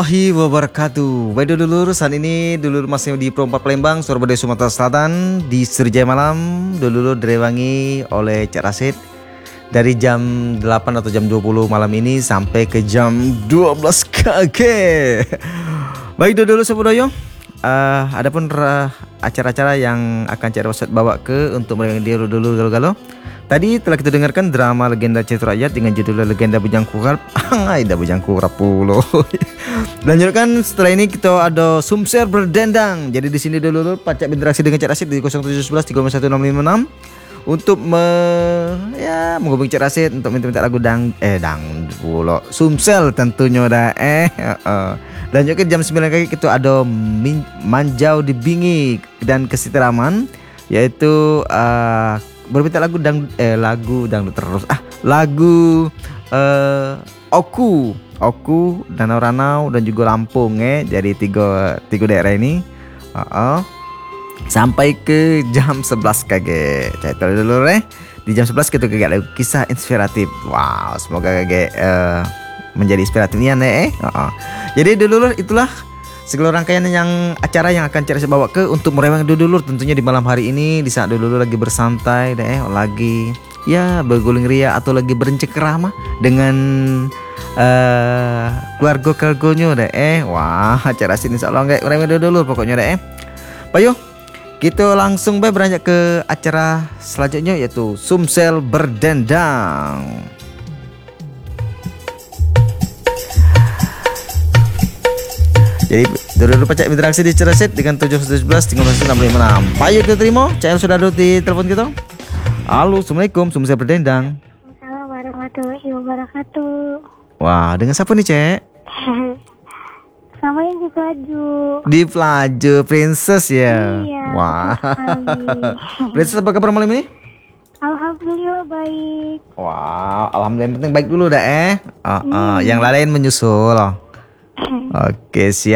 Wabarakatuh. Baik dulur, saat ini dulur masih di Pro 4 Palembang, Surabaya, Sumatera Selatan, di Serjaya Malam. Dulur direwangi oleh Cak Rasid dari jam 8 atau jam 20 malam ini sampai ke jam 12 KG. Baik dulur sebudoyo. Adapun acara-acara yang akan Cak Rasid bawa ke untuk merewangi dia dulur galau-galau. Tadi telah kita dengarkan drama legenda cerita rakyat dengan judul Legenda Bujang Kurap. Ada Bujang Kurap pulo. Lanjutkan setelah ini kita ada Sumsel Berdendang. Jadi di sini dulu Pacak berinteraksi dengan Cak Rasid di 0711 31656 untuk menghubungi Cak Rasid untuk minta lagu dang pulo. Sumsel tentunya dah. Lanjutkan jam 9 kali kita ada Manjau di Bingi dan Kesiteraman, yaitu berminta lagu dangdut terus lagu Oku Danau Ranau dan juga Lampung jadi tiga daerah ini sampai ke jam 11 kaget. Saya dulu di jam 11 kita kaget lagu kisah inspiratif. Wow, semoga kaget menjadi inspiratif nih Jadi dulu itulah segala rangkaian yang acara yang akan Cak Rasid bawa ke untuk merewangi dulur tentunya di malam hari ini, di saat dulur lagi bersantai lagi berguling ria atau lagi bercengkerama dengan keluarga-keluarganya wah Cak Rasid insyaallah enggak merewangi dulur pokoknya Payo kita langsung beranjak ke acara selanjutnya yaitu Sumsel Berdendang. Jadi dulu Pacak interaksi di Cak Rasid dengan 711 31656. Payo kita terima. Cak sudah ada di telepon kita. Halo, assalamualaikum, Sumsel Berdendang. Assalamualaikum warahmatullahi wabarakatuh. Wah, dengan siapa nih Cek? Sama yang di Pelaju. Di Pelaju, Princess ya. Iya. Wah. Princess apa kabar malam ini? Alhamdulillah baik. Wah, alhamdulillah yang penting baik dulu dah Yang lain menyusul. Oke, siap.